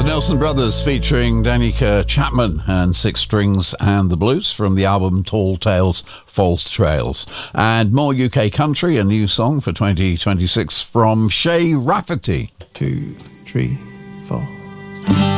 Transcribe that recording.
Nelson Brothers featuring Danica Chapman and Six Strings and the Blues from the album Tall Tales, False Trails. And more UK country, a new song for 2026 from Shay Rafferty. 2, 3, 4.